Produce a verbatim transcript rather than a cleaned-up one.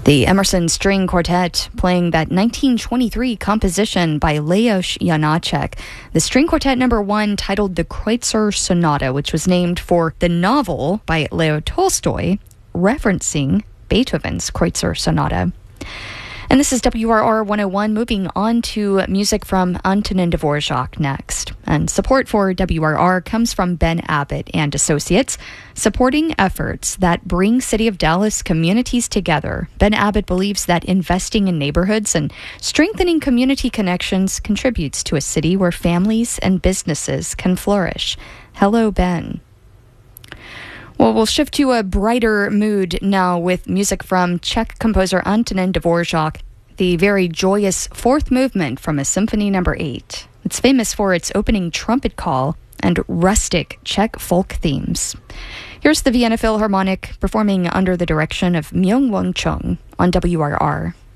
The Emerson String Quartet playing that nineteen twenty-three composition by Leos Janáček, the string quartet number one titled the Kreutzer Sonata, which was named for the novel by Leo Tolstoy referencing Beethoven's Kreutzer Sonata. And this is W R R one oh one, moving on to music from Antonin Dvorak next. And support for W R R comes from Ben Abbott and Associates, supporting efforts that bring City of Dallas communities together. Ben Abbott believes that investing in neighborhoods and strengthening community connections contributes to a city where families and businesses can flourish. Hello, Ben. Well, we'll shift to a brighter mood now with music from Czech composer Antonin Dvorak, the very joyous fourth movement from a Symphony Number eight. It's famous for its opening trumpet call and rustic Czech folk themes. Here's the Vienna Philharmonic performing under the direction of Myung-Whun Chung on W R R.